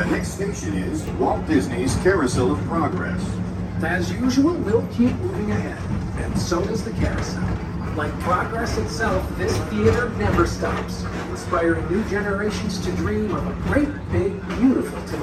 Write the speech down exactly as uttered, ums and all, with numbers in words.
The next station is Walt Disney's Carousel of Progress. As usual, we'll keep moving ahead, and so does the carousel. Like progress itself, this theater never stops, inspiring new generations to dream of a great, big, beautiful tomorrow.